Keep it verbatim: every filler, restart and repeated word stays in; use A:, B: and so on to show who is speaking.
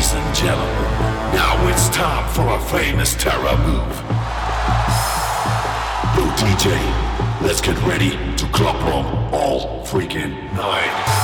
A: Ladies and gentlemen, now it's time for a famous terror move. Yo D J, let's get ready to club on all freaking night.